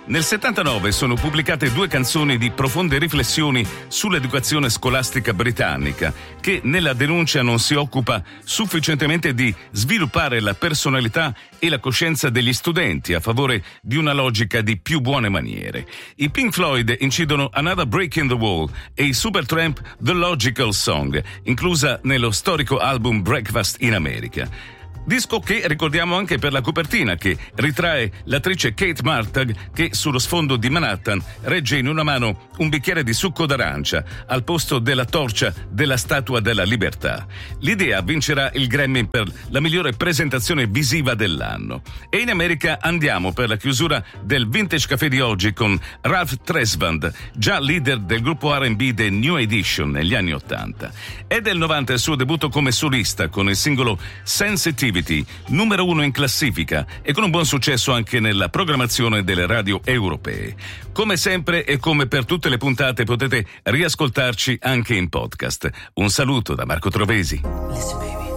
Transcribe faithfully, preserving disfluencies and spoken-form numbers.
Nel settantanove sono pubblicate due canzoni di profonde riflessioni sull'educazione scolastica britannica, che nella denuncia non si occupa sufficientemente di sviluppare la personalità e la coscienza degli studenti a favore di una logica di più buone maniere. I Pink Floyd incidono Another Break in the Wall e i Supertramp The Logical Song, inclusa nello storico album Breakfast in America. Disco che ricordiamo anche per la copertina, che ritrae l'attrice Kate Martag che sullo sfondo di Manhattan regge in una mano un bicchiere di succo d'arancia al posto della torcia della Statua della Libertà. L'idea vincerà il Grammy per la migliore presentazione visiva dell'anno. E in America andiamo per la chiusura del Vintage Café di oggi con Ralph Tresvant, già leader del gruppo R and B The New Edition negli anni ottanta. È del novanta il suo debutto come solista con il singolo Sensitivity, numero uno in classifica e con un buon successo anche nella programmazione delle radio europee. Come sempre e come per tutte le puntate potete riascoltarci anche in podcast. Un saluto da Marco Trovesi. Listen, baby.